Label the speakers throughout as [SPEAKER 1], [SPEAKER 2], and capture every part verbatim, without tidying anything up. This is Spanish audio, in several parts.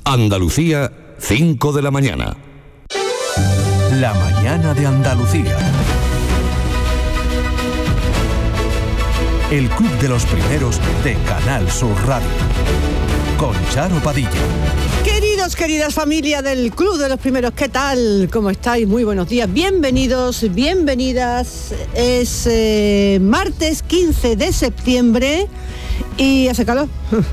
[SPEAKER 1] Andalucía, cinco de la mañana.
[SPEAKER 2] La mañana de Andalucía. El Club de los Primeros de Canal Sur Radio. Con Charo Padilla.
[SPEAKER 3] Queridos, queridas familia del Club de los Primeros, ¿qué tal? ¿Cómo estáis? Muy buenos días. Bienvenidos, bienvenidas. Es eh, martes quince de septiembre y hace calor.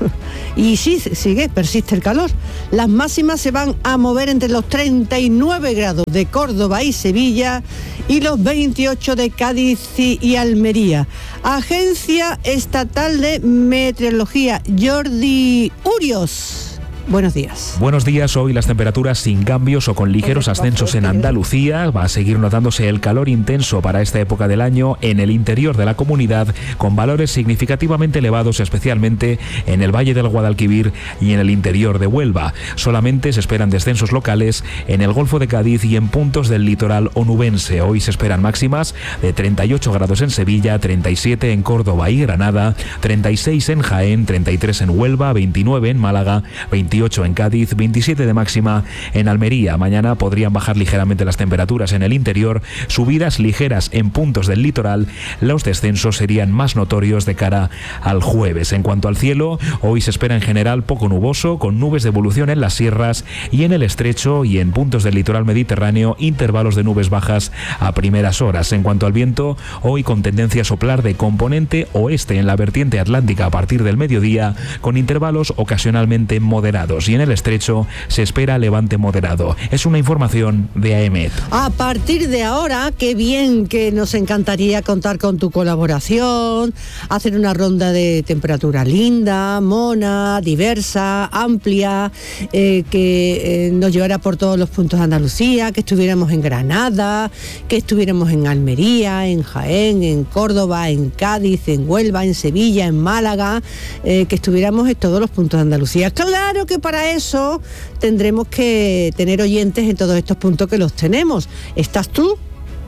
[SPEAKER 3] Y sí, sigue, persiste el calor. Las máximas se van a mover entre los treinta y nueve grados de Córdoba y Sevilla y los veintiocho de Cádiz y Almería. Agencia Estatal de Meteorología, Jordi Urios. Buenos días.
[SPEAKER 4] Buenos días. Hoy las temperaturas sin cambios o con ligeros ascensos en Andalucía. Va a seguir notándose el calor intenso para esta época del año en el interior de la comunidad, con valores significativamente elevados, especialmente en el Valle del Guadalquivir y en el interior de Huelva. Solamente se esperan descensos locales en el Golfo de Cádiz y en puntos del litoral onubense. Hoy se esperan máximas de treinta y ocho grados en Sevilla, treinta y siete en Córdoba y Granada, treinta y seis en Jaén, treinta y tres en Huelva, veintinueve en Málaga, veintiocho en Cádiz, veintisiete de máxima en Almería. Mañana podrían bajar ligeramente las temperaturas en el interior, subidas ligeras en puntos del litoral. Los descensos serían más notorios de cara al jueves. En cuanto al cielo, hoy se espera en general poco nuboso, con nubes de evolución en las sierras y en el estrecho y en puntos del litoral mediterráneo, intervalos de nubes bajas a primeras horas. En cuanto al viento, hoy con tendencia a soplar de componente oeste en la vertiente atlántica a partir del mediodía, con intervalos ocasionalmente moderados. Y en el estrecho se espera levante moderado. Es una información de A E M E T.
[SPEAKER 3] A partir de ahora, qué bien, que nos encantaría contar con tu colaboración, hacer una ronda de temperatura linda, mona, diversa, amplia, eh, que eh, nos llevara por todos los puntos de Andalucía, que estuviéramos en Granada, que estuviéramos en Almería, en Jaén, en Córdoba, en Cádiz, en Huelva, en Sevilla, en Málaga, eh, que estuviéramos en todos los puntos de Andalucía. Claro que para eso tendremos que tener oyentes en todos estos puntos que los tenemos. ¿Estás tú?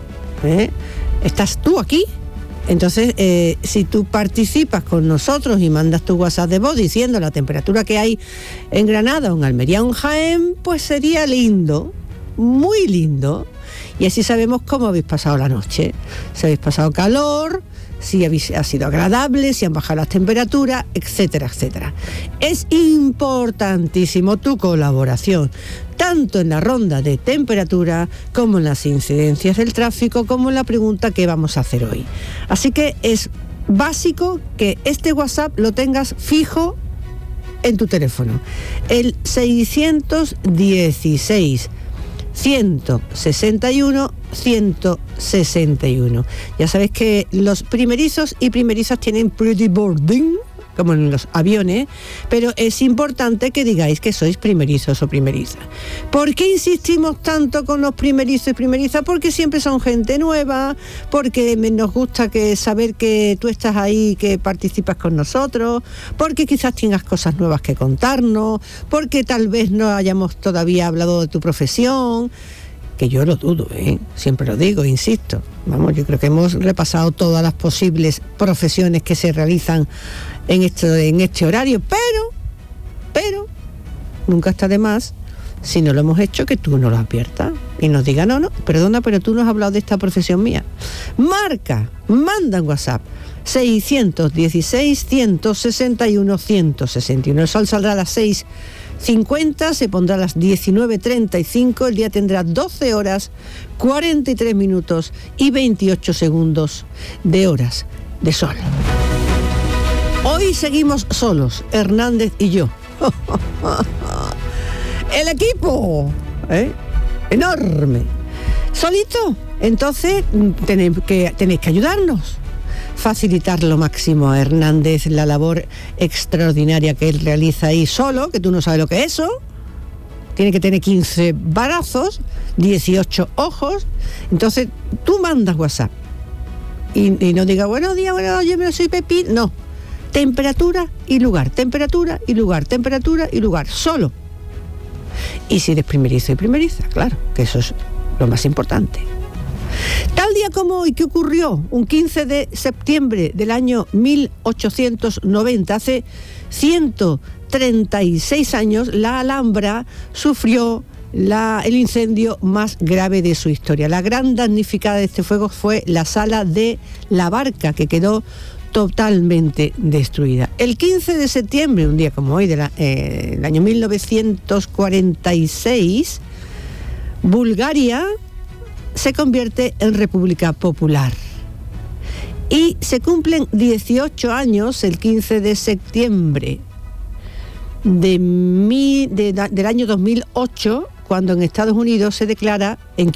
[SPEAKER 3] ¿Eh? ¿Estás tú aquí? Entonces, eh, si tú participas con nosotros y mandas tu WhatsApp de voz diciendo la temperatura que hay en Granada o en Almería o en Jaén, pues sería lindo, muy lindo. Y así sabemos cómo habéis pasado la noche. Si habéis pasado calor, si habéis, ha sido agradable, si han bajado las temperaturas, etcétera, etcétera. Es importantísimo tu colaboración, tanto en la ronda de temperatura como en las incidencias del tráfico, como en la pregunta que vamos a hacer hoy. Así que es básico que este WhatsApp lo tengas fijo en tu teléfono. El seiscientos dieciséis ciento sesenta y uno ciento sesenta y uno. Ya sabéis que los primerizos y primerizas tienen pretty boarding, como en los aviones, pero es importante que digáis que sois primerizos o primerizas. ¿Por qué insistimos tanto con los primerizos y primerizas? Porque siempre son gente nueva, porque nos gusta que saber que tú estás ahí, que participas con nosotros, porque quizás tengas cosas nuevas que contarnos, porque tal vez no hayamos todavía hablado de tu profesión, que yo lo dudo, ¿eh? Siempre lo digo, insisto. Vamos, yo creo que hemos repasado todas las posibles profesiones que se realizan en este, en este horario, pero, pero, nunca está de más, si no lo hemos hecho, que tú no lo adviertas y nos digas, no, no, perdona, pero tú no has hablado de esta profesión mía. Marca, manda en WhatsApp, seiscientos dieciséis, ciento sesenta y uno, ciento sesenta y uno. El sol saldrá a las seis cincuenta, se pondrá a las diecinueve treinta y cinco, el día tendrá doce horas, cuarenta y tres minutos y veintiocho segundos de horas de sol. Hoy seguimos solos, Hernández y yo. El equipo, ¿eh? Enorme. ¿Solito? Entonces tenéis que, tenéis que ayudarnos. Facilitar lo máximo a Hernández la labor extraordinaria que él realiza ahí solo, que tú no sabes lo que es eso. Tiene que tener quince brazos, dieciocho ojos. Entonces tú mandas WhatsApp y, y no digas, buenos días, bueno, yo me soy Pepín. No, temperatura y lugar, temperatura y lugar, temperatura y lugar, solo. Y si eres primerizo y primeriza, claro, que eso es lo más importante. Tal día como hoy, ¿qué ocurrió? Un quince de septiembre del año mil ochocientos noventa, hace ciento treinta y seis años, la Alhambra sufrió la, el incendio más grave de su historia. La gran damnificada de este fuego fue la sala de la Barca, que quedó totalmente destruida. El quince de septiembre, un día como hoy, del eh, año mil novecientos cuarenta y seis, Bulgaria se convierte en República Popular. Y se cumplen dieciocho años, el quince de septiembre de mi, de, del año dos mil ocho, cuando en Estados Unidos se declara en